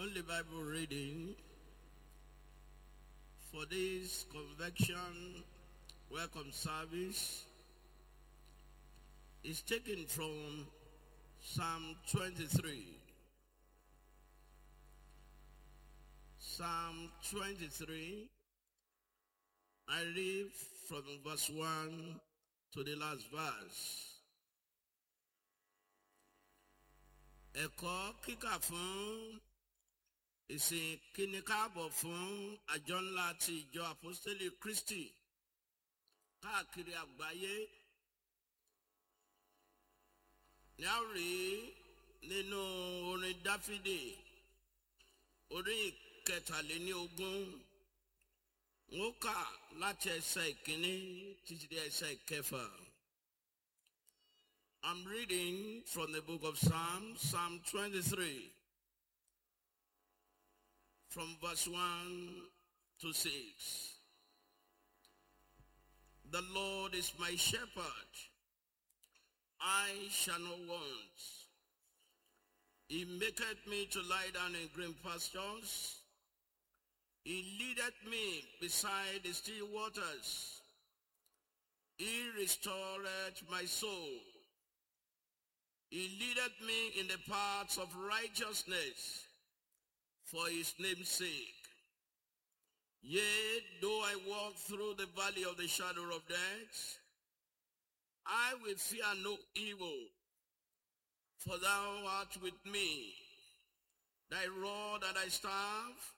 only Bible reading for this convection welcome service is taken from Psalm 23. Psalm 23, I read from verse 1 to the last verse. Ẹ̀kọ́ kíkà fún ìsìn kíni káàbọ̀ fún àjọ ńlá ti ìjọ Àpọ́stélì Kristi káàkiri àgbáyé. Ní a rí nínú orin Dáfídì orí ìkẹtàléníogún wọ́n kà láti ẹsẹ̀ ìkíní títí dé ẹsẹ̀ ìkẹfà. I'm reading from the book of Psalms, Psalm 23, from verse 1 to 6. The Lord is my shepherd, I shall not want. He maketh me to lie down in green pastures. He leadeth me beside the still waters. He restoreth my soul. He leadeth me in the paths of righteousness for his name's sake. Yea, though I walk through the valley of the shadow of death, I will fear no evil, for thou art with me. Thy rod and thy staff,